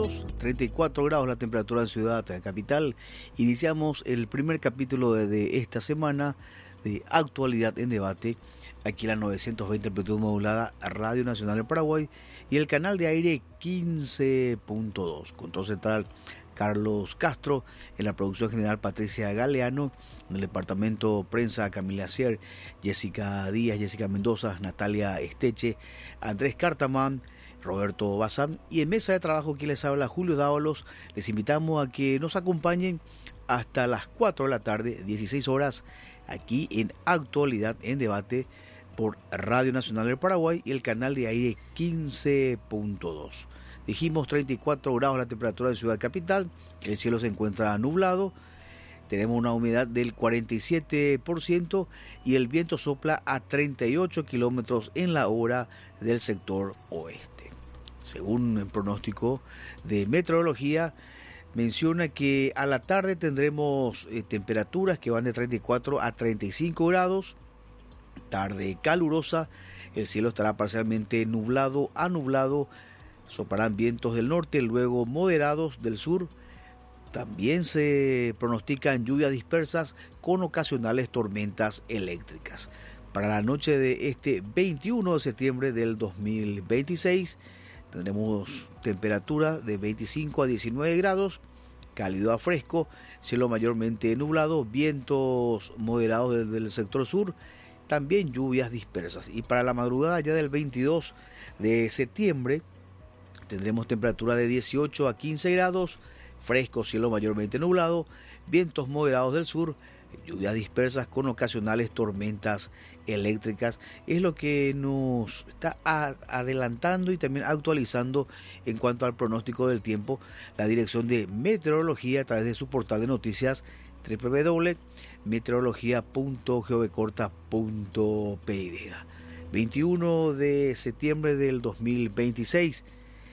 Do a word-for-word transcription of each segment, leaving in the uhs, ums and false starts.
minutos, treinta y cuatro grados la temperatura en Ciudad Capital. Iniciamos el primer capítulo de, de esta semana de Actualidad en Debate, aquí la novecientos veinte amplitud modulada Radio Nacional del Paraguay y el canal de aire quince punto dos. Control central Carlos Castro, en la producción general Patricia Galeano, en el departamento prensa Camila Cier, Jessica Díaz, Jessica Mendoza, Natalia Esteche, Andrés Cartamán, Roberto Bazán, y en mesa de trabajo quien les habla Julio Dávalos. Les invitamos a que nos acompañen hasta las cuatro de la tarde, dieciséis horas, aquí en Actualidad en Debate por Radio Nacional del Paraguay y el canal de aire quince punto dos. Dijimos treinta y cuatro grados la temperatura de Ciudad Capital, el cielo se encuentra nublado, tenemos una humedad del cuarenta y siete por ciento y el viento sopla a treinta y ocho kilómetros en la hora del sector oeste. Según el pronóstico de meteorología, menciona que a la tarde tendremos eh, temperaturas que van de treinta y cuatro a treinta y cinco grados, tarde calurosa, el cielo estará parcialmente nublado a nublado, soplarán vientos del norte, luego moderados del sur. También se pronostican lluvias dispersas con ocasionales tormentas eléctricas. Para la noche de este veintiuno de septiembre del dos mil veintiséis tendremos temperatura de veinticinco a diecinueve grados, cálido a fresco, cielo mayormente nublado, vientos moderados desde el sector sur, también lluvias dispersas. Y para la madrugada ya del veintidós de septiembre tendremos temperatura de dieciocho a quince grados, fresco, cielo mayormente nublado, vientos moderados del sur, lluvias dispersas con ocasionales tormentas eléctricas. Es lo que nos está adelantando y también actualizando en cuanto al pronóstico del tiempo la Dirección de Meteorología a través de su portal de noticias doble u doble u doble punto meteorología punto geovecorta punto p y. veintiuno de septiembre del dos mil veintiséis,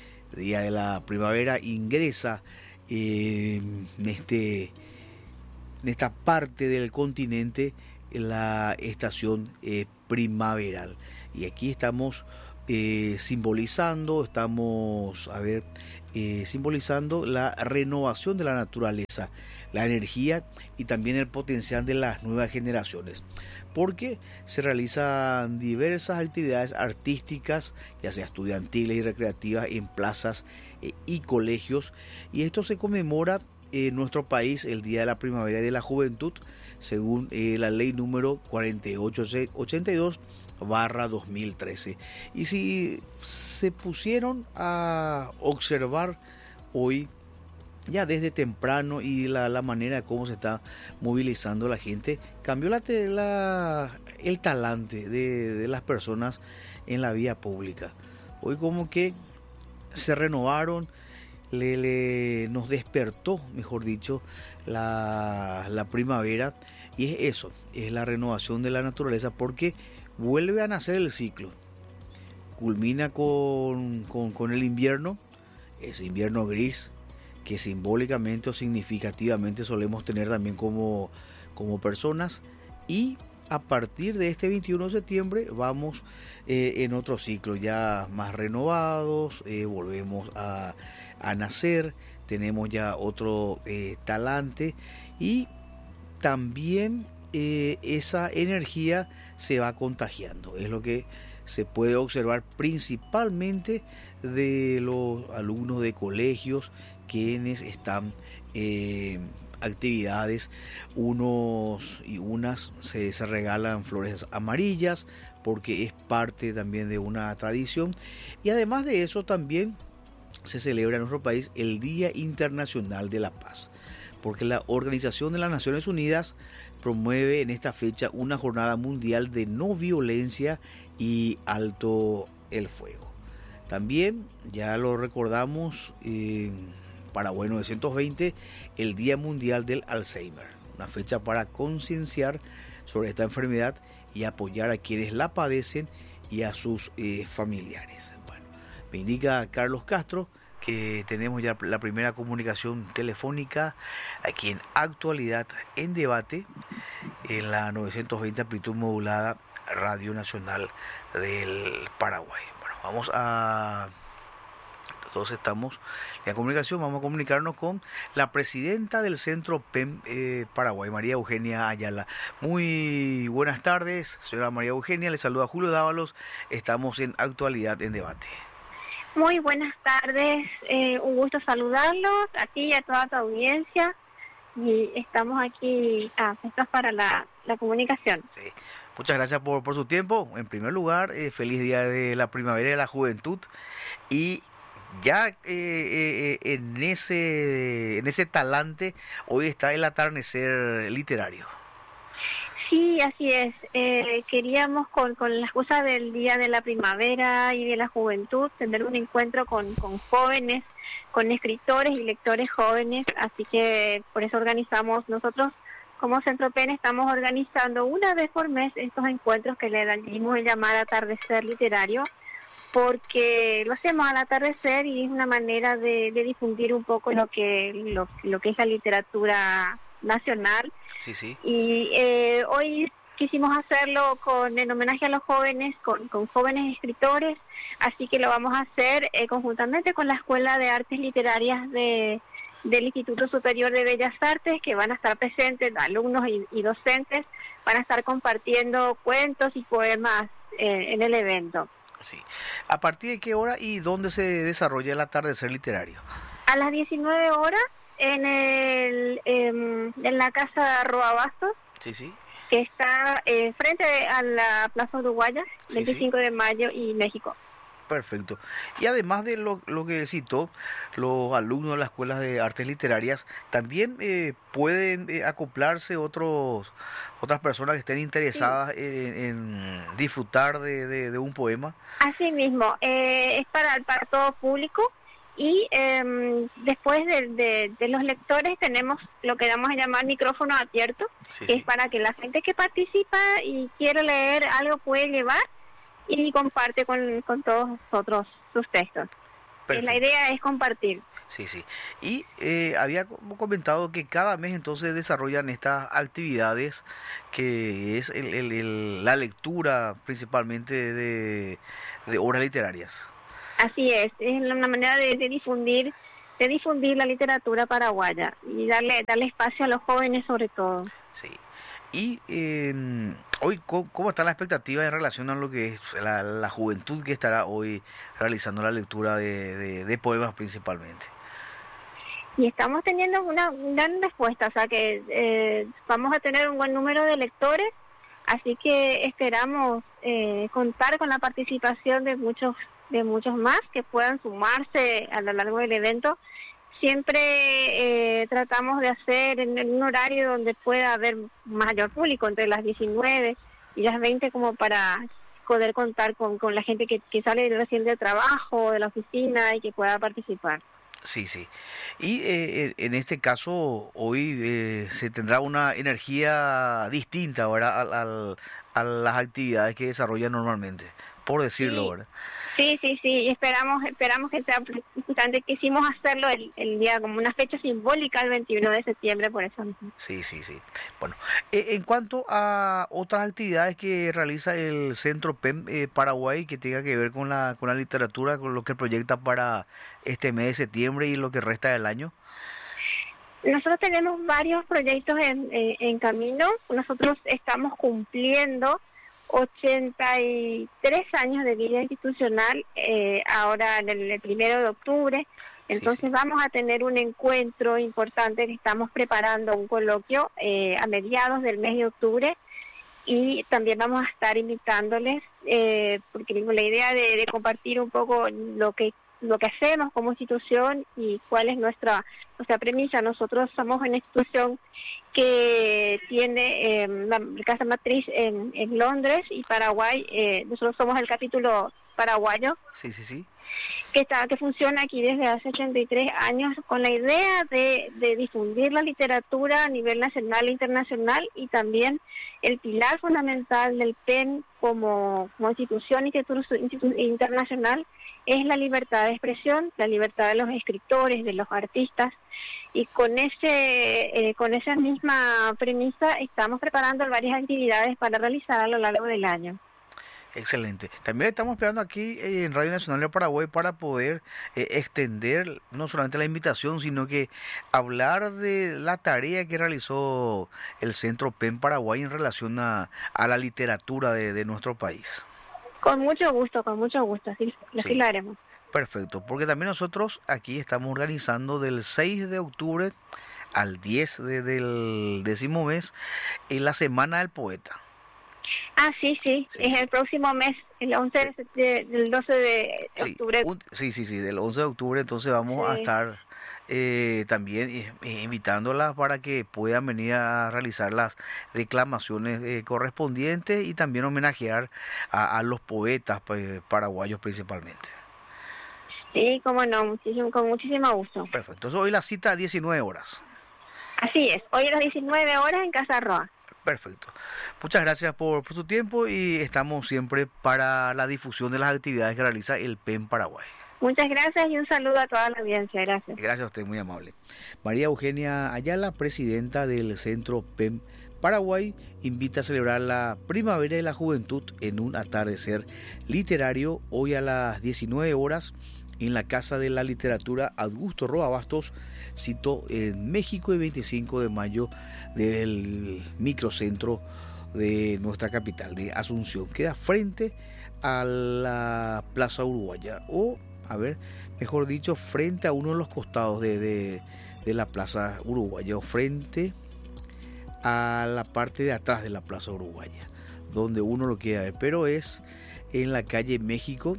día de la primavera, ingresa eh, en, este, en esta parte del continente la estación eh, primaveral. Y aquí estamos eh, simbolizando, estamos, a ver, eh, simbolizando la renovación de la naturaleza, la energía y también el potencial de las nuevas generaciones, porque se realizan diversas actividades artísticas, ya sea estudiantiles y recreativas, en plazas eh, y colegios, y esto se conmemora en nuestro país el Día de la Primavera y de la Juventud, según eh, la ley número cuarenta y ocho ochenta y dos barra dos mil trece. Y si se pusieron a observar hoy, ya desde temprano, y la, la manera como se está movilizando la gente, cambió la, la, el talante de, de las personas en la vía pública. Hoy como que se renovaron, le, le, nos despertó, mejor dicho, la, la primavera, y es eso, es la renovación de la naturaleza, porque vuelve a nacer el ciclo, culmina con, con, con el invierno, ese invierno gris, que simbólicamente o significativamente solemos tener también como, como personas, y a partir de este veintiuno de septiembre vamos eh, en otro ciclo ya más renovados, eh, volvemos a, a nacer, tenemos ya otro eh, talante, y también eh, esa energía se va contagiando. Es lo que se puede observar principalmente de los alumnos de colegios, quienes están eh, actividades, unos y unas se, se regalan flores amarillas porque es parte también de una tradición, y además de eso también se celebra en nuestro país el Día Internacional de la Paz, porque la Organización de las Naciones Unidas promueve en esta fecha una jornada mundial de no violencia y alto el fuego. También ya lo recordamos eh, Paraguay novecientos veinte, el Día Mundial del Alzheimer, una fecha para concienciar sobre esta enfermedad y apoyar a quienes la padecen y a sus eh, familiares. Bueno, me indica Carlos Castro que tenemos ya la primera comunicación telefónica aquí en Actualidad en Debate, en la novecientos veinte amplitud modulada Radio Nacional del Paraguay. Bueno, vamos a todos estamos en comunicación. Vamos a comunicarnos con la presidenta del Centro P E M eh, Paraguay, María Eugenia Ayala. Muy buenas tardes, señora María Eugenia, le saluda Julio Dávalos, estamos en Actualidad en Debate. Muy buenas tardes, eh, un gusto saludarlos a ti y a toda tu audiencia, y estamos aquí ah, listos para la, la comunicación. Sí. Muchas gracias por, por su tiempo. En primer lugar, eh, feliz día de la primavera y de la juventud. Y ya eh, eh, en ese en ese talante, hoy está el atardecer literario. Sí, así es. Eh, queríamos, con, con la excusa del Día de la Primavera y de la Juventud, tener un encuentro con, con jóvenes, con escritores y lectores jóvenes, así que por eso organizamos nosotros. Como Centro P E N estamos organizando una vez por mes estos encuentros que le dimos el llamado atardecer literario, porque lo hacemos al atardecer y es una manera de, de difundir un poco lo que lo, lo que es la literatura nacional. Sí, sí. Y eh, hoy quisimos hacerlo con en homenaje a los jóvenes, con, con jóvenes escritores, así que lo vamos a hacer eh, conjuntamente con la Escuela de Artes Literarias de del Instituto Superior de Bellas Artes, que van a estar presentes, alumnos y, y docentes, van a estar compartiendo cuentos y poemas eh, en el evento. Sí. ¿A partir de qué hora y dónde se desarrolla el atardecer literario? A las diecinueve horas en el eh, en la Casa Roa Bastos, sí, sí, que está eh, frente a la Plaza Uruguaya, sí, veinticinco sí. de mayo y México. Perfecto. Y además de lo, lo que citó, los alumnos de las escuelas de artes literarias también eh, pueden eh, acoplarse otros otras personas que estén interesadas sí. en, en disfrutar de, de, de un poema. Así mismo, eh, es para, para todo público, y eh, después de, de, de los lectores tenemos lo que vamos a llamar micrófono abierto, sí, que sí. es para que la gente que participa y quiere leer algo puede llevar y comparte con, con todos nosotros sus textos. Perfecto. La idea es compartir. Sí, sí. Y eh, había comentado que cada mes entonces desarrollan estas actividades, que es el, el, el, la lectura principalmente de, de obras literarias. Así es, es una manera de, de difundir de difundir la literatura paraguaya y darle darle espacio a los jóvenes sobre todo. Sí. Y eh, hoy, ¿cómo está la expectativa en relación a lo que es la, la juventud que estará hoy realizando la lectura de, de, de poemas principalmente? Y estamos teniendo una gran respuesta, o sea que eh, vamos a tener un buen número de lectores, así que esperamos eh, contar con la participación de muchos de muchos más que puedan sumarse a lo largo del evento. Siempre eh, tratamos de hacer en, en un horario donde pueda haber mayor público, entre las diecinueve y las veinte, como para poder contar con, con la gente que, que sale recién del trabajo, de la oficina, y que pueda participar. Sí, sí. Y eh, en este caso, hoy eh, se tendrá una energía distinta, ¿verdad?, al, al, a las actividades que desarrollan normalmente, por decirlo, sí. ¿verdad? Sí, sí, sí, esperamos esperamos que sea importante. Quisimos hacerlo el, el día como una fecha simbólica, el veintiuno de septiembre, por eso mismo. Sí, sí, sí. Bueno, eh, en cuanto a otras actividades que realiza el Centro P E M eh, Paraguay, que tenga que ver con la con la literatura, con lo que proyecta para este mes de septiembre y lo que resta del año. Nosotros tenemos varios proyectos en, en, en camino. Nosotros estamos cumpliendo ochenta y tres años de vida institucional, eh, ahora en el, el primero de octubre, entonces sí, sí. vamos a tener un encuentro importante que estamos preparando, un coloquio eh, a mediados del mes de octubre, y también vamos a estar invitándoles, eh, porque la idea de, de compartir un poco lo que lo que hacemos como institución y cuál es nuestra nuestra premisa. Nosotros somos una institución que tiene eh, la casa matriz en, en Londres y Paraguay. Eh, nosotros somos el capítulo paraguayo, sí, sí, sí. que está que funciona aquí desde hace ochenta y tres años, con la idea de, de difundir la literatura a nivel nacional e internacional, y también el pilar fundamental del P E N como, como institución internacional es la libertad de expresión, la libertad de los escritores, de los artistas, y con ese eh, con esa misma premisa estamos preparando varias actividades para realizar a lo largo del año. Excelente. También estamos esperando aquí eh, en Radio Nacional de Paraguay para poder eh, extender no solamente la invitación, sino que hablar de la tarea que realizó el Centro P E M Paraguay en relación a, a la literatura de, de nuestro país. Con mucho gusto, con mucho gusto, así, así Sí. lo haremos. Perfecto, porque también nosotros aquí estamos organizando del seis de octubre al diez de, del décimo mes en la Semana del Poeta. Ah, sí, sí, Sí, es sí. el próximo mes, el once de, sep- de- del doce de Sí, octubre. un- sí, sí, sí, del once de octubre entonces vamos a Sí. estar eh, también eh, eh, invitándolas para que puedan venir a realizar las declamaciones eh, correspondientes y también homenajear a, a los poetas pues, paraguayos principalmente. Sí, cómo no, muchísimo, con muchísimo gusto. Perfecto, entonces hoy la cita a diecinueve horas. Así es, hoy a las diecinueve horas en Casa Roa. Perfecto. Muchas gracias por, por su tiempo y estamos siempre para la difusión de las actividades que realiza el P E M Paraguay. Muchas gracias y un saludo a toda la audiencia, gracias. Gracias a usted, muy amable. María Eugenia Ayala, presidenta del Centro P E M Paraguay, invita a celebrar la Primavera de la Juventud en un atardecer literario hoy a las diecinueve horas en la Casa de la Literatura Augusto Roa Bastos, cito en México, el veinticinco de mayo del microcentro de nuestra capital, de Asunción. Queda frente a la Plaza Uruguaya, o, a ver, mejor dicho, frente a uno de los costados de, de, de la Plaza Uruguaya, o frente a la parte de atrás de la Plaza Uruguaya, donde uno lo quiere ver, pero es en la calle México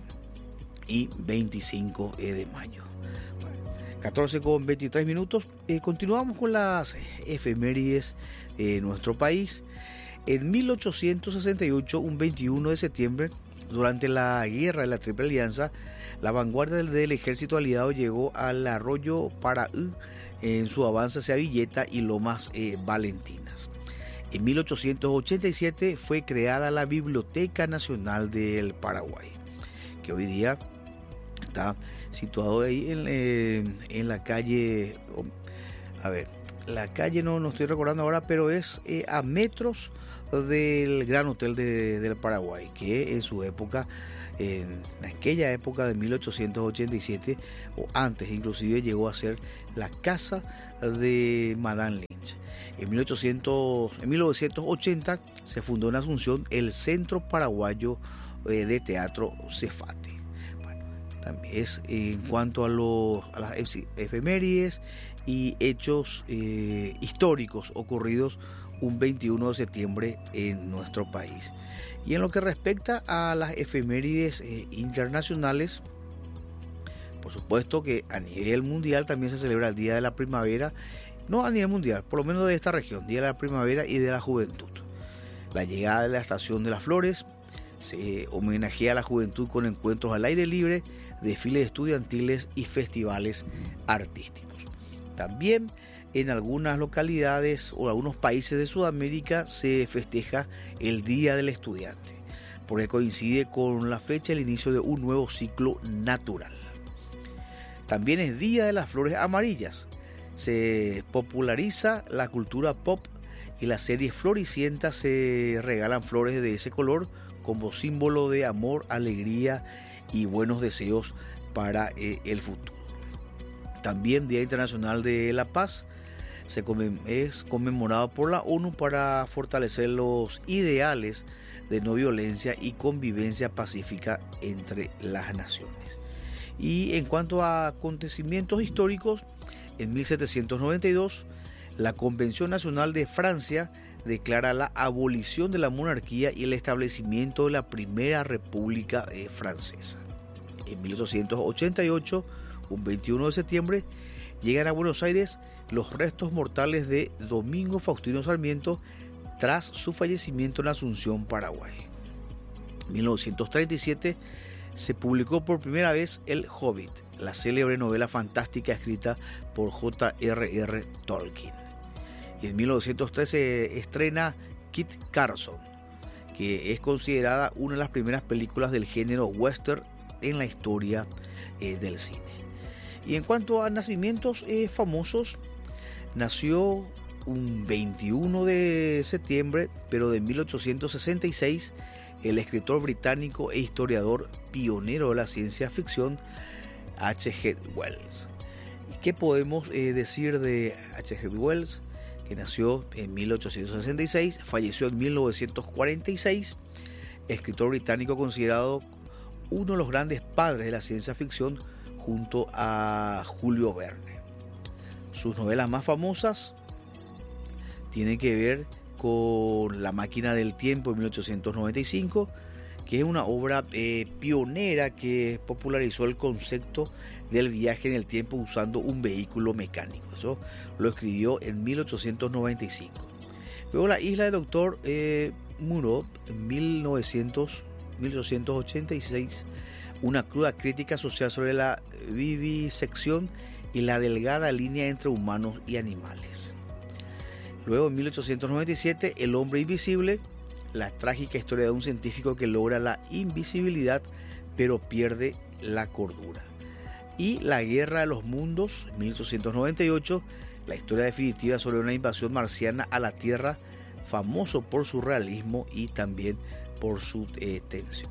y veinticinco de mayo. catorce con veintitrés minutos. Eh, continuamos con las efemérides de nuestro país. En mil ochocientos sesenta y ocho, un veintiuno de septiembre, durante la guerra de la Triple Alianza, la vanguardia del, del ejército aliado llegó al arroyo Paraú en su avance hacia Villeta y Lomas eh, Valentinas. En mil ochocientos ochenta y siete fue creada la Biblioteca Nacional del Paraguay, que hoy día está situado ahí en, eh, en la calle, a ver, la calle no, no estoy recordando ahora, pero es eh, a metros del Gran Hotel de, del Paraguay, que en su época, en aquella época de mil ochocientos ochenta y siete, o antes inclusive, llegó a ser la casa de Madame Lynch. En, mil ochocientos, en mil novecientos ochenta se fundó en Asunción el Centro Paraguayo eh, de Teatro Cefate. También es en cuanto a, los, a las efemérides y hechos eh, históricos ocurridos un veintiuno de septiembre en nuestro país. Y en lo que respecta a las efemérides eh, internacionales, por supuesto que a nivel mundial también se celebra el Día de la Primavera, no a nivel mundial, por lo menos de esta región, Día de la Primavera y de la Juventud. La llegada de la Estación de las Flores, se homenajea a la juventud con encuentros al aire libre, desfiles estudiantiles y festivales artísticos. También en algunas localidades o algunos países de Sudamérica se festeja el Día del Estudiante, porque coincide con la fecha del inicio de un nuevo ciclo natural. También es Día de las Flores Amarillas. Se populariza la cultura pop y las series floricientas se regalan flores de ese color como símbolo de amor, alegría y buenos deseos para eh, el futuro. También Día Internacional de la Paz se conmem- es conmemorado por la ONU para fortalecer los ideales de no violencia y convivencia pacífica entre las naciones. Y en cuanto a acontecimientos históricos, en mil setecientos noventa y dos la Convención Nacional de Francia declara la abolición de la monarquía y el establecimiento de la Primera República eh, Francesa. En mil ochocientos ochenta y ocho, un veintiuno de septiembre, llegan a Buenos Aires los restos mortales de Domingo Faustino Sarmiento tras su fallecimiento en Asunción, Paraguay. En mil novecientos treinta y siete se publicó por primera vez El Hobbit, la célebre novela fantástica escrita por J R R Tolkien. Y en mil novecientos trece se estrena Kit Carson, que es considerada una de las primeras películas del género western en la historia eh, del cine. Y en cuanto a nacimientos eh, famosos, nació un veintiuno de septiembre, pero de mil ochocientos sesenta y seis, el escritor británico e historiador pionero de la ciencia ficción H G Wells. ¿Qué podemos eh, decir de H G Wells? Que nació en mil ochocientos sesenta y seis, falleció en mil novecientos cuarenta y seis, escritor británico considerado uno de los grandes padres de la ciencia ficción junto a Julio Verne. Sus novelas más famosas tienen que ver con La máquina del tiempo en mil ochocientos noventa y cinco, que es una obra eh, pionera que popularizó el concepto del viaje en el tiempo usando un vehículo mecánico. Eso lo escribió en mil ochocientos noventa y cinco. Luego La isla del doctor eh, Moreau en mil novecientos, mil ochocientos ochenta y seis, una cruda crítica social sobre la vivisección y la delgada línea entre humanos y animales. Luego en mil ochocientos noventa y siete, El hombre invisible, la trágica historia de un científico que logra la invisibilidad pero pierde la cordura. Y La guerra de los mundos, mil ochocientos noventa y ocho, la historia definitiva sobre una invasión marciana a la Tierra, famoso por su realismo y también por su eh, tensión.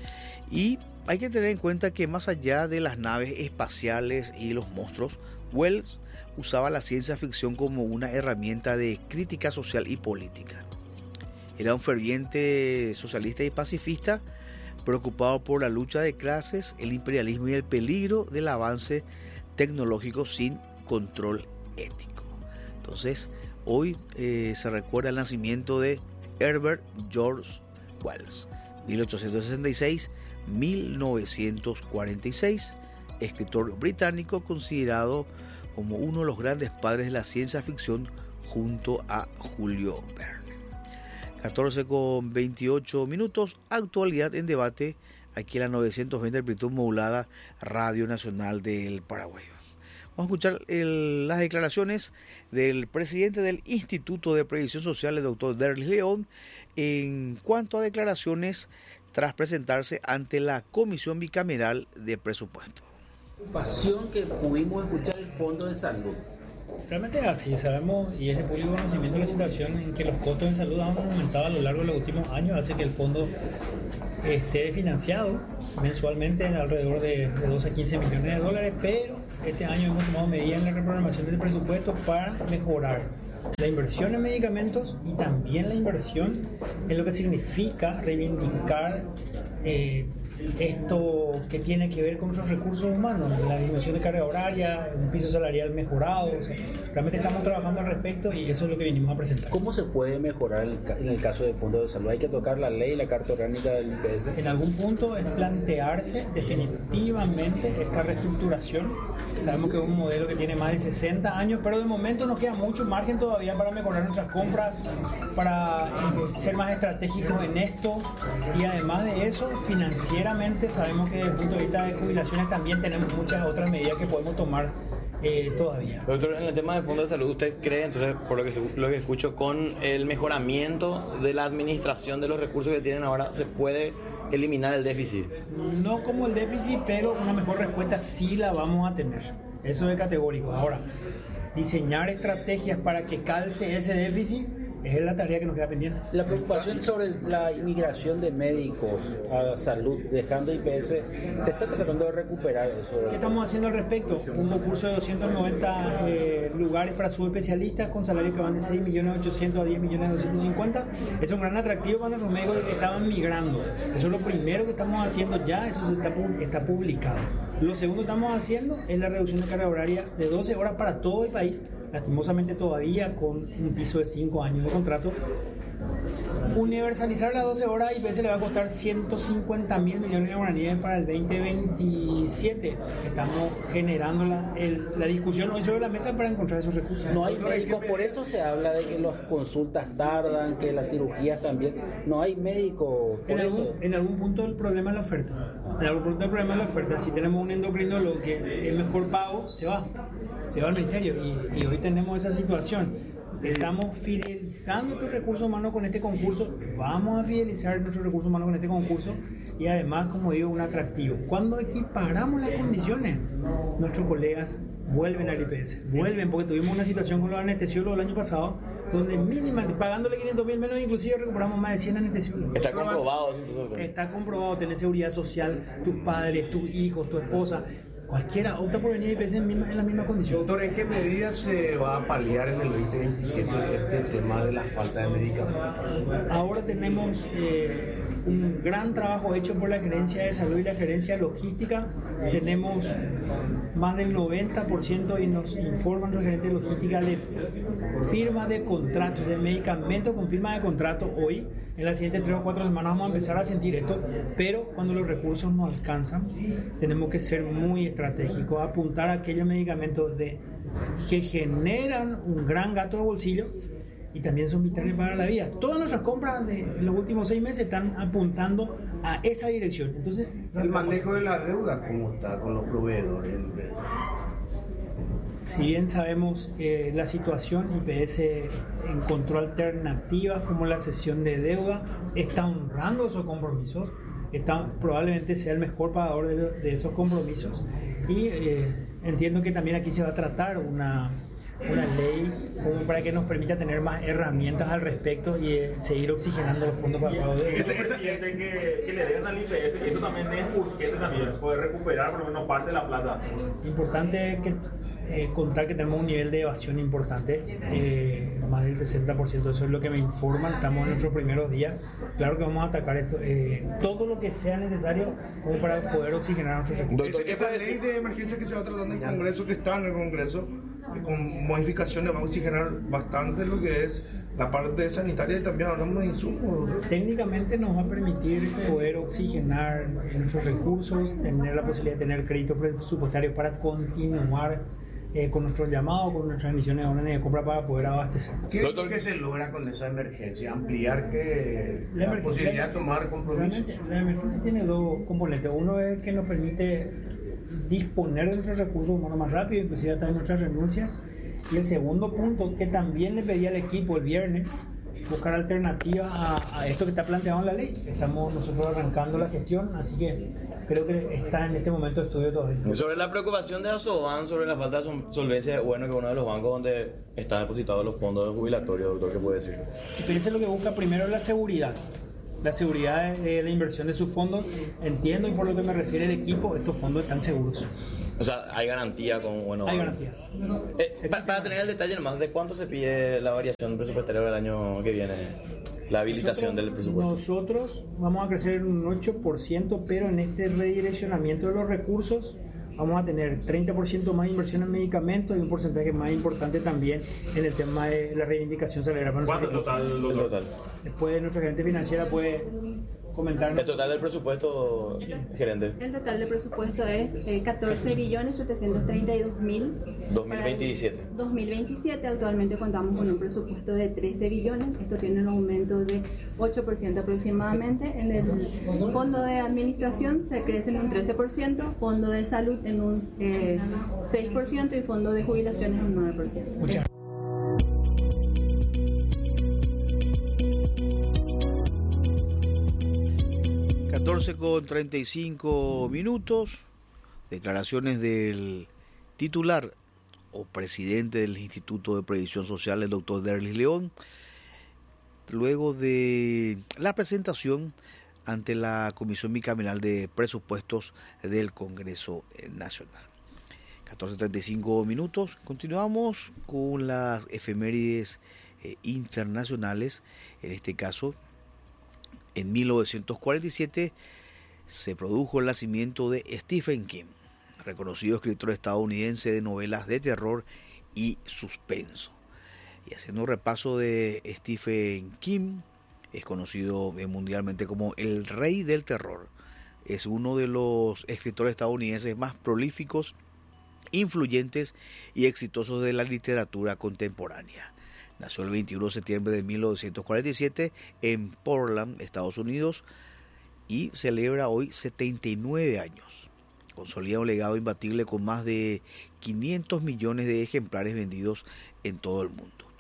Y hay que tener en cuenta que más allá de las naves espaciales y los monstruos, Wells usaba la ciencia ficción como una herramienta de crítica social y política. Era un ferviente socialista y pacifista, preocupado por la lucha de clases, el imperialismo y el peligro del avance tecnológico sin control ético. Entonces, hoy eh, se recuerda el nacimiento de Herbert George Wells, mil ochocientos sesenta y seis a mil novecientos cuarenta y seis, escritor británico considerado como uno de los grandes padres de la ciencia ficción junto a Julio Verne. catorce con veintiocho minutos, actualidad en debate, aquí en la novecientos veinte amplitud modulada, Radio Nacional del Paraguay. Vamos a escuchar el, las declaraciones del presidente del Instituto de Previsión Social, el doctor Derlis León, en cuanto a declaraciones tras presentarse ante la Comisión Bicameral de Presupuesto. Pasión que pudimos escuchar el Fondo de Salud. Realmente es así, sabemos y es de público conocimiento la situación en que los costos en salud han aumentado a lo largo de los últimos años, hace que el fondo esté financiado mensualmente en alrededor de, de doce a quince millones de dólares, pero este año hemos tomado medidas en la reprogramación del presupuesto para mejorar la inversión en medicamentos y también la inversión en lo que significa reivindicar eh, esto que tiene que ver con nuestros recursos humanos, la disminución de carga horaria, un piso salarial mejorado. O sea, realmente estamos trabajando al respecto y eso es lo que venimos a presentar. ¿Cómo se puede mejorar en el caso del Fondo de Salud? ¿Hay que tocar la ley, la carta orgánica del I P S? En algún punto es plantearse definitivamente esta reestructuración. Sabemos que es un modelo que tiene más de sesenta años, pero de momento nos queda mucho margen todavía para mejorar nuestras compras, para eh, ser más estratégicos en esto, y además de eso, financieramente sabemos que desde el punto de vista de jubilaciones también tenemos muchas otras medidas que podemos tomar eh, todavía. Doctor, en el tema del Fondo de Salud, ¿usted cree, entonces, por lo que, lo que escucho, con el mejoramiento de la administración de los recursos que tienen ahora, se puede eliminar el déficit? No como el déficit, pero una mejor respuesta sí la vamos a tener. Eso es categórico. Ahora, diseñar estrategias para que calce ese déficit es la tarea que nos queda pendiente. La preocupación sobre la inmigración de médicos a salud, dejando I P S, se está tratando de recuperar eso. ¿Qué estamos haciendo al respecto? Un concurso de doscientos noventa eh, lugares para subespecialistas con salarios que van de seis millones ochocientos a diez millones doscientos cincuenta. Es un gran atractivo para nuestros médicos que estaban migrando. Eso es lo primero que estamos haciendo ya, eso se está, está publicado. Lo segundo que estamos haciendo es la reducción de carga horaria de doce horas para todo el país, lastimosamente todavía con un piso de cinco años de contrato. Universalizar las doce horas a I P S le va a costar ciento cincuenta mil millones de guaraníes para el veinte veintisiete. Estamos generando la, el, la discusión hoy sobre la mesa para encontrar esos recursos. No hay médicos, por eso se habla de que las consultas tardan, que las cirugías también. No hay médicos. En algún, en algún punto el problema es la oferta. En algún punto el problema es la oferta. Si tenemos un endocrinólogo que es mejor pago, se va. Se va al ministerio. Y, y hoy tenemos esa situación. Estamos fidelizando tus recursos humanos con este concurso. Vamos a fidelizar nuestros recursos humanos con este concurso y además, como digo, un atractivo. Cuando equiparamos las condiciones, nuestros colegas vuelven al I P S, vuelven, porque tuvimos una situación con los anestesiólogos el año pasado, donde mínima, pagándole quinientos mil menos, inclusive recuperamos más de cien anestesiólogos. Está comprobado. Está comprobado, tener seguridad social, tus padres, tus hijos, tu esposa. Cualquiera opta por venir a I P S en, misma, en la misma condición. Doctor, ¿en qué medida se va a paliar en el veinte veintisiete este tema de la falta de medicamentos? Ahora tenemos eh, un gran trabajo hecho por la Gerencia de Salud y la Gerencia Logística. Tenemos más del noventa por ciento y nos informan los gerentes de logística de firma de contratos, de medicamentos con firma de contrato hoy. En las siguientes tres o cuatro semanas vamos a empezar a sentir esto, pero cuando los recursos no alcanzan, tenemos que ser muy estratégicos, apuntar a aquellos medicamentos de, que generan un gran gasto de bolsillo y también son vitales para la vida. Todas nuestras compras de los últimos seis meses están apuntando a esa dirección. Entonces, el manejo de las deudas, ¿cómo está con los proveedores? Si bien sabemos que la situación, I P S encontró alternativas como la cesión de deuda, está honrando esos compromisos, está, probablemente sea el mejor pagador de, de esos compromisos y eh, entiendo que también aquí se va a tratar una, una ley como para que nos permita tener más herramientas al respecto y eh, seguir oxigenando los fondos para pago de deuda. Ese presidente que, que le deben al I P S, eso también es urgente también, poder recuperar por lo menos parte de la plata. Importante que Eh, contar que tenemos un nivel de evasión importante, eh, más del sesenta por ciento, eso es lo que me informan, estamos en nuestros primeros días. Claro que vamos a atacar esto, eh, todo lo que sea necesario como para poder oxigenar nuestros recursos. Doctor, ¿qué esa ley de emergencia que se va tratando en el Congreso, que está en el Congreso, con modificaciones va a oxigenar bastante lo que es la parte sanitaria y también hablamos de insumos? Técnicamente nos va a permitir poder oxigenar nuestros recursos, tener la posibilidad de tener créditos presupuestarios para continuar Eh, con nuestros llamados, con nuestras emisiones de órdenes de compra para poder abastecer. ¿Qué doctor que se logra con esa emergencia? Ampliar que la, la posibilidad de tomar compromisos. La emergencia tiene dos componentes. Uno es que nos permite disponer de nuestros recursos humanos más rápido, inclusive hasta de nuestras renuncias. Y el segundo punto, que también le pedí al equipo el viernes, buscar alternativas a, a esto que está planteado en la ley. Estamos nosotros arrancando la gestión, así que creo que está en este momento de estudio todavía. Sobre la preocupación de Asoban sobre la falta de solvencia, bueno, que uno de los bancos donde están depositados los fondos jubilatorios, doctor, ¿qué puede decir? I P S lo que busca primero es la seguridad. La seguridad de la inversión de sus fondos. Entiendo, y por lo que me refiere el equipo, estos fondos están seguros. O sea, hay garantía con, bueno... Hay garantías. Eh, para, para tener el detalle nomás, ¿de cuánto se pide la variación presupuestaria del año que viene? La habilitación nosotros, del presupuesto. Nosotros vamos a crecer un ocho por ciento, pero en este redireccionamiento de los recursos vamos a tener treinta por ciento más inversión en medicamentos y un porcentaje más importante también en el tema de la reivindicación salarial. ¿Cuánto total? El total. Después nuestra gerente financiera puede comentarnos. El total del presupuesto, gerente. El total del presupuesto es eh, catorce billones setecientos treinta y dos mil. dos mil veintisiete. dos mil veintisiete actualmente contamos con un presupuesto de trece billones. Esto tiene un aumento de ocho por ciento aproximadamente. En el fondo de administración se crece en un trece por ciento, fondo de salud en un eh, seis por ciento y fondo de jubilaciones en un nueve por ciento. Muchas catorce con treinta y cinco minutos, declaraciones del titular o presidente del Instituto de Previsión Social, el doctor Derlis León, luego de la presentación ante la Comisión Bicameral de Presupuestos del Congreso Nacional. catorce treinta y cinco minutos, continuamos con las efemérides eh, internacionales, en este caso. En mil novecientos cuarenta y siete se produjo el nacimiento de Stephen King, reconocido escritor estadounidense de novelas de terror y suspenso. Y haciendo un repaso de Stephen King, es conocido mundialmente como el rey del terror. Es uno de los escritores estadounidenses más prolíficos, influyentes y exitosos de la literatura contemporánea. Nació el veintiuno de septiembre de mil novecientos cuarenta y siete en Portland, Estados Unidos, y celebra hoy setenta y nueve años. Consolida un legado imbatible con más de quinientos millones de ejemplares vendidos en todo el mundo.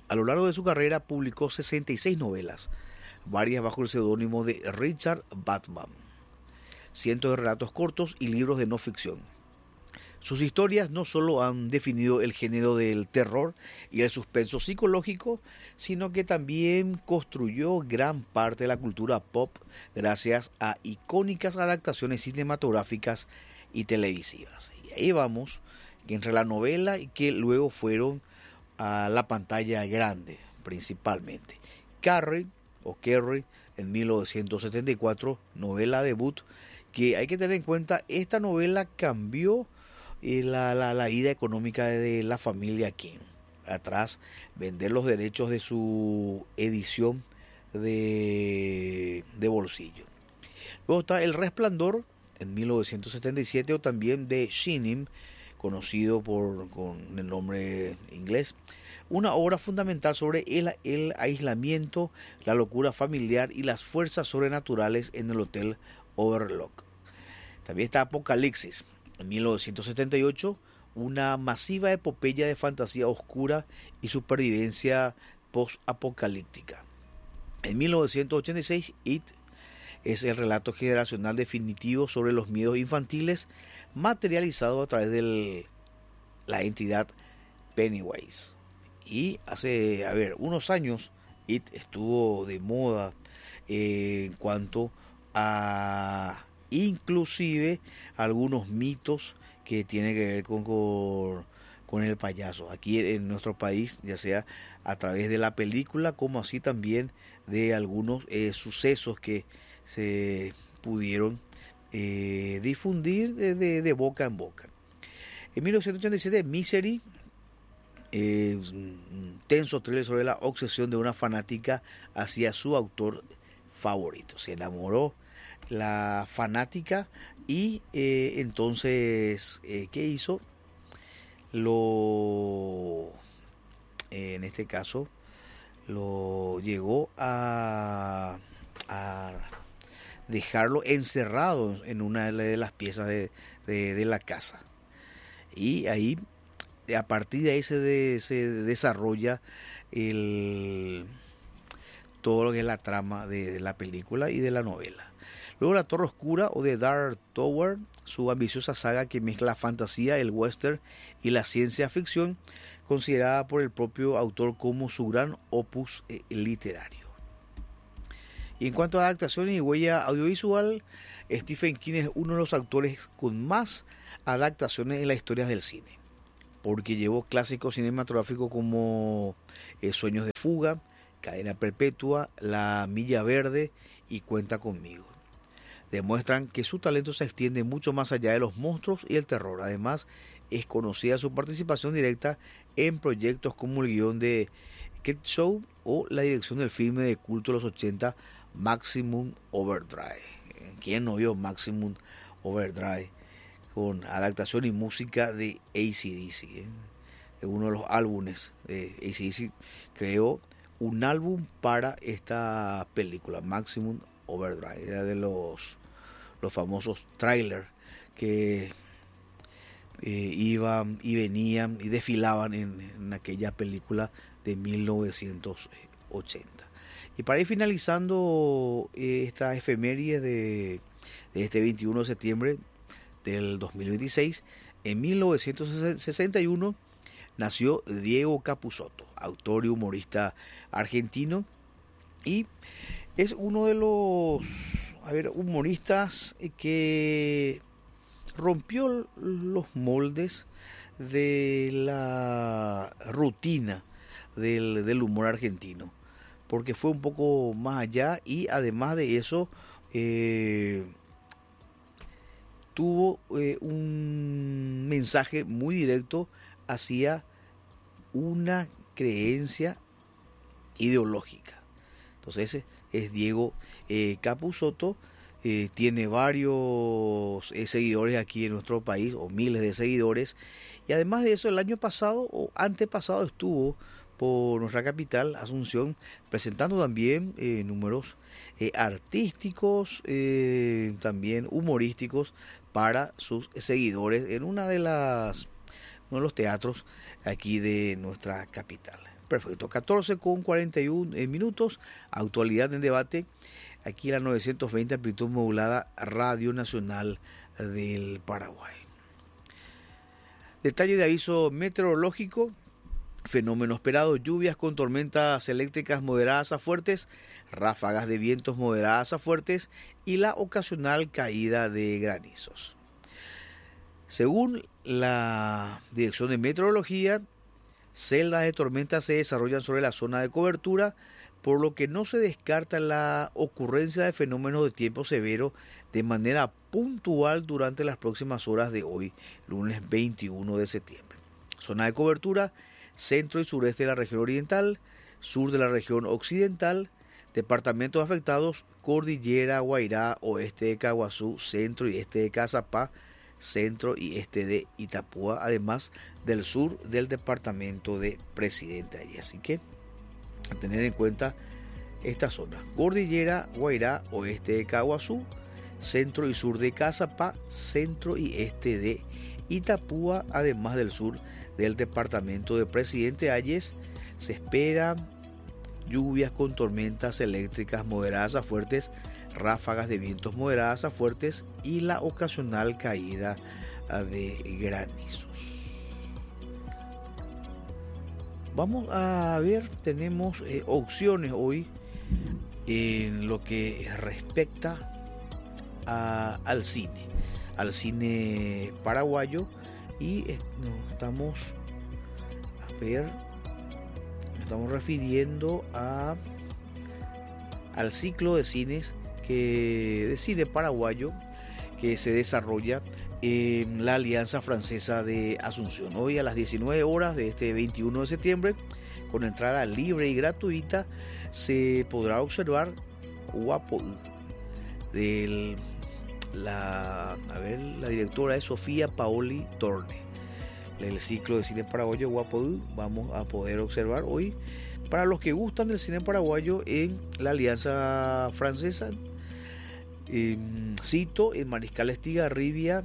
A lo largo de su carrera publicó sesenta y seis novelas, varias bajo el seudónimo de Richard Batman, cientos de relatos cortos y libros de no ficción. Sus historias no solo han definido el género del terror y el suspenso psicológico, sino que también construyó gran parte de la cultura pop gracias a icónicas adaptaciones cinematográficas y televisivas. Y ahí vamos, entre la novela y que luego fueron a la pantalla grande principalmente. Carrie o Carrie en mil novecientos setenta y cuatro, novela debut, que hay que tener en cuenta, esta novela cambió eh, la, la, la vida económica de la familia King. Atrás, vender los derechos de su edición de, de bolsillo. Luego está El Resplandor en mil novecientos setenta y siete, o también The Shining, conocido por, con el nombre inglés, una obra fundamental sobre el, el aislamiento, la locura familiar y las fuerzas sobrenaturales en el Hotel Overlook. También está Apocalipsis, en mil novecientos setenta y ocho, una masiva epopeya de fantasía oscura y supervivencia post-apocalíptica. En mil novecientos ochenta y seis, It es el relato generacional definitivo sobre los miedos infantiles, materializado a través de la entidad Pennywise. Y hace, a ver, unos años, It estuvo de moda eh, en cuanto a inclusive algunos mitos que tienen que ver con, con, con el payaso. Aquí en nuestro país, ya sea a través de la película, como así también de algunos eh, sucesos que se pudieron eh, difundir de, de, de boca en boca. En mil novecientos ochenta y siete, Misery, eh, un tenso thriller sobre la obsesión de una fanática hacia su autor favorito. Se enamoró la fanática y eh, entonces, eh, ¿qué hizo? Lo, eh, en este caso, lo llegó a, a dejarlo encerrado en una de las piezas de, de, de la casa. Y ahí, a partir de ahí se, de, se desarrolla el, todo lo que es la trama de, de la película y de la novela. Luego La Torre Oscura o The Dark Tower, su ambiciosa saga que mezcla fantasía, el western y la ciencia ficción, considerada por el propio autor como su gran opus eh, literario. Y en cuanto a adaptaciones y huella audiovisual, Stephen King es uno de los autores con más adaptaciones en la historia del cine, porque llevó clásicos cinematográficos como eh, Sueños de Fuga, Cadena Perpetua, La Milla Verde y Cuenta Conmigo. Demuestran que su talento se extiende mucho más allá de los monstruos y el terror. Además, es conocida su participación directa en proyectos como el guión de Kid Show o la dirección del filme de culto de los ochenta, Maximum Overdrive. ¿Quién no vio Maximum Overdrive? Con adaptación y música de A C D C. ¿eh? Uno de los álbumes de A C D C creó un álbum para esta película, Maximum Overdrive. Era de los, los famosos trailers que eh, iban y venían y desfilaban en, en aquella película de mil novecientos ochenta. Y para ir finalizando eh, esta efeméride de, de este veintiuno de septiembre del dos mil veintiséis, en mil novecientos sesenta y uno nació Diego Capusotto, autor y humorista argentino, y es uno de los a ver, humoristas que rompió los moldes de la rutina del, del humor argentino, porque fue un poco más allá y además de eso eh, tuvo eh, un mensaje muy directo hacia una creencia ideológica. Entonces ese es Diego eh, Capusotto, eh, tiene varios eh, seguidores aquí en nuestro país, o miles de seguidores, y además de eso el año pasado o antepasado estuvo por nuestra capital, Asunción, presentando también eh, números eh, artísticos, eh, también humorísticos para sus seguidores en una de las uno de los teatros aquí de nuestra capital. Perfecto, catorce con cuarenta y uno minutos, actualidad en debate, aquí la novecientos veinte amplitud modulada, Radio Nacional del Paraguay. Detalle de aviso meteorológico, fenómeno esperado, lluvias con tormentas eléctricas moderadas a fuertes, ráfagas de vientos moderadas a fuertes y la ocasional caída de granizos. Según la Dirección de Meteorología, celdas de tormenta se desarrollan sobre la zona de cobertura, por lo que no se descarta la ocurrencia de fenómenos de tiempo severo de manera puntual durante las próximas horas de hoy, lunes veintiuno de septiembre. Zona de cobertura, centro y sureste de la región oriental, sur de la región occidental, departamentos afectados, cordillera, Guairá, oeste de Caguazú, centro y este de Cazapá, centro y este de Itapúa, además del sur del departamento de Presidente allí. Así que a tener en cuenta esta zona: cordillera, Guairá, oeste de Caguazú, centro y sur de Cazapá, centro y este de Itapúa, además del sur del departamento de Presidente Hayes. Se esperan lluvias con tormentas eléctricas moderadas a fuertes, ráfagas de vientos moderadas a fuertes y la ocasional caída de granizos. Vamos a ver, tenemos eh, opciones hoy en lo que respecta a, al cine, al cine paraguayo, y eh, no, estamos a ver, nos estamos refiriendo a al ciclo de cines que de cine paraguayo que se desarrolla en la Alianza Francesa de Asunción. Hoy a las diecinueve horas de este veintiuno de septiembre, con entrada libre y gratuita, se podrá observar Guapo de la, a ver, la directora es Sofía Paoli Torne. El ciclo de cine paraguayo Guapo vamos a poder observar hoy para los que gustan del cine paraguayo en la Alianza Francesa. Eh, cito en Mariscal Estigarribia,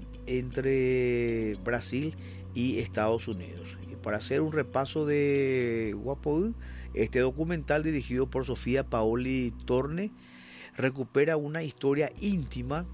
entre Brasil y Estados Unidos. Y para hacer un repaso de Guapo, este documental dirigido por Sofía Paoli Torne recupera una historia íntima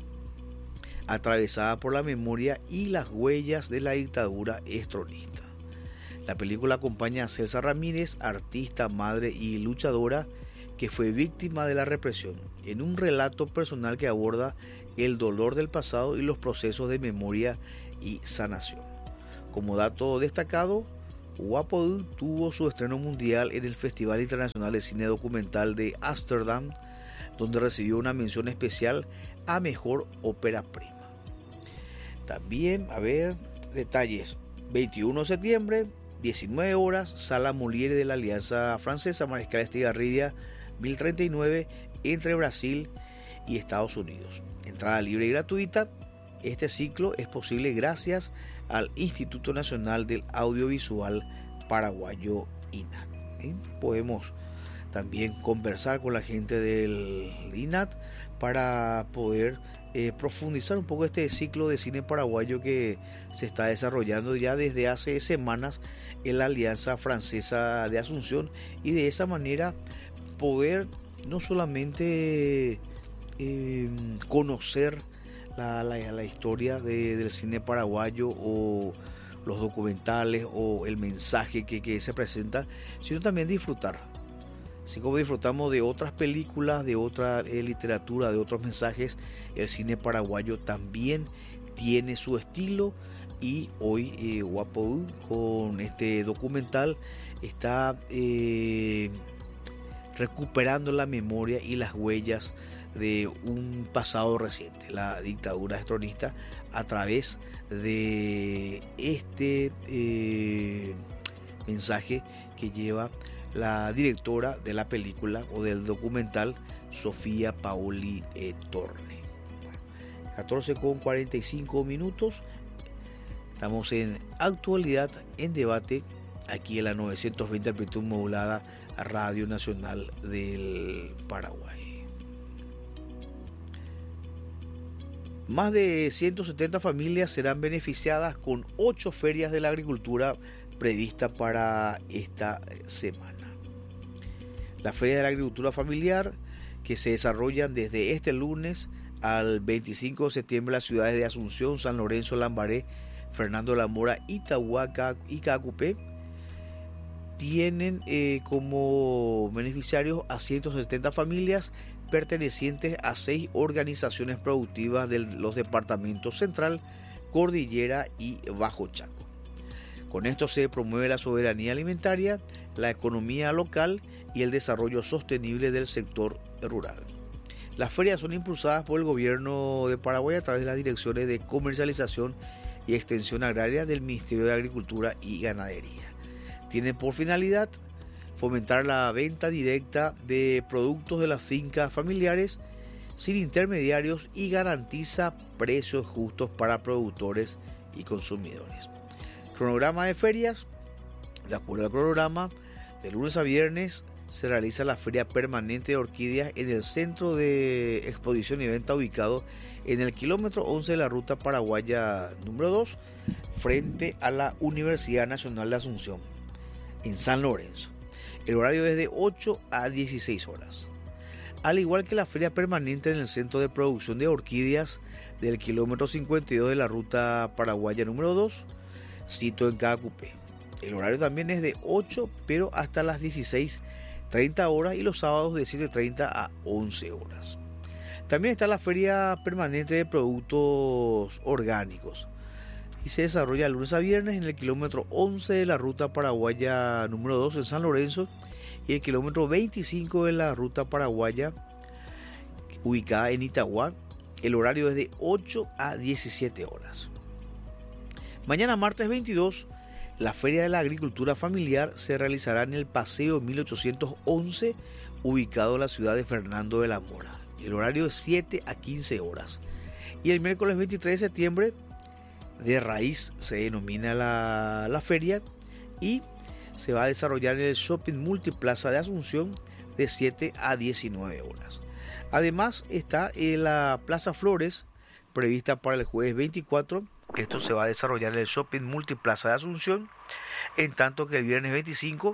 atravesada por la memoria y las huellas de la dictadura estronista. La película acompaña a Celsa Ramírez, artista, madre y luchadora que fue víctima de la represión, en un relato personal que aborda el dolor del pasado y los procesos de memoria y sanación. Como dato destacado, Guapo tuvo su estreno mundial en el Festival Internacional de Cine Documental de Ámsterdam, donde recibió una mención especial a Mejor Ópera Prima. También, a ver, detalles. veintiuno de septiembre, diecinueve horas, Sala Molière de la Alianza Francesa, Mariscal Estigarribia, mil treinta y nueve, entre Brasil y Estados Unidos. Entrada libre y gratuita. Este ciclo es posible gracias al Instituto Nacional del Audiovisual Paraguayo, I N A T. ¿Sí? Podemos también conversar con la gente del I N A T para poder eh, profundizar un poco este ciclo de cine paraguayo que se está desarrollando ya desde hace semanas en la Alianza Francesa de Asunción, y de esa manera poder no solamente eh, conocer la, la, la historia de, del cine paraguayo o los documentales o el mensaje que, que se presenta, sino también disfrutar. Así como disfrutamos de otras películas, de otra eh, literatura, de otros mensajes, el cine paraguayo también tiene su estilo, y hoy eh, Guapo con este documental está eh, recuperando la memoria y las huellas de un pasado reciente, la dictadura estronista, a través de este eh, mensaje que lleva la directora de la película o del documental, Sofía Paoli eh, Torne. Bueno, catorce con cuarenta y cinco minutos. Estamos en Actualidad en Debate, aquí en la novecientos veinte amplitud modulada, Radio Nacional del Paraguay. Más de ciento setenta familias serán beneficiadas con ocho ferias de la agricultura previstas para esta semana. La Feria de la Agricultura Familiar, que se desarrollan desde este lunes al veinticinco de septiembre en las ciudades de Asunción, San Lorenzo, Lambaré, Fernando de la Mora, Itahuaca y Caacupé, tienen eh, como beneficiarios a ciento setenta familias pertenecientes a seis organizaciones productivas de los departamentos Central, Cordillera y Bajo Chaco. Con esto se promueve la soberanía alimentaria, la economía local y el desarrollo sostenible del sector rural. Las ferias son impulsadas por el gobierno de Paraguay a través de las direcciones de comercialización y extensión agraria del Ministerio de Agricultura y Ganadería. Tienen por finalidad fomentar la venta directa de productos de las fincas familiares sin intermediarios y garantiza precios justos para productores y consumidores. Cronograma de ferias. De acuerdo al cronograma, de lunes a viernes se realiza la Feria Permanente de Orquídeas en el Centro de Exposición y Venta ubicado en el kilómetro once de la Ruta Paraguaya número dos, frente a la Universidad Nacional de Asunción, en San Lorenzo. El horario es de ocho a dieciséis horas. Al igual que la Feria Permanente en el Centro de Producción de Orquídeas del kilómetro cincuenta y dos de la Ruta Paraguaya número dos, sito en Caacupé. El horario también es de ocho, pero hasta las dieciséis treinta horas, y los sábados de siete treinta a once horas. También está la Feria Permanente de Productos Orgánicos y se desarrolla de lunes a viernes en el kilómetro once de la Ruta Paraguaya número dos en San Lorenzo y el kilómetro veinticinco de la Ruta Paraguaya ubicada en Itagua. El horario es de ocho a diecisiete horas. Mañana martes veintidós, la Feria de la Agricultura Familiar se realizará en el Paseo mil ochocientos once, ubicado en la ciudad de Fernando de la Mora. El horario es siete a quince horas. Y el miércoles veintitrés de septiembre, de raíz se denomina la, la feria, y se va a desarrollar en el Shopping Multiplaza de Asunción de siete a diecinueve horas. Además está en la Plaza Flores, prevista para el jueves veinticuatro. Esto se va a desarrollar en el Shopping Multiplaza de Asunción, en tanto que el viernes veinticinco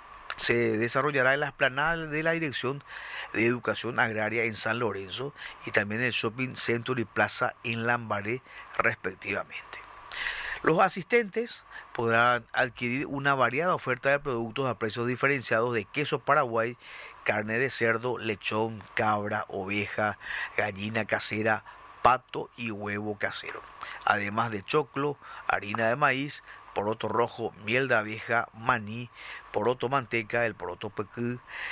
se desarrollará en la explanada de la Dirección de Educación Agraria en San Lorenzo y también en el Shopping Century Plaza en Lambaré, respectivamente. Los asistentes podrán adquirir una variada oferta de productos a precios diferenciados de queso Paraguay, carne de cerdo, lechón, cabra, oveja, gallina casera, pato y huevo casero, además de choclo, harina de maíz, poroto rojo, miel de abeja, maní, poroto manteca, el poroto pequú,